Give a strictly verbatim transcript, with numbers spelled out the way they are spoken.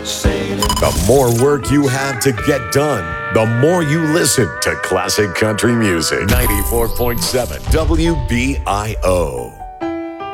The more work you have to get done, the more you listen to classic country music. ninety-four point seven W B I O.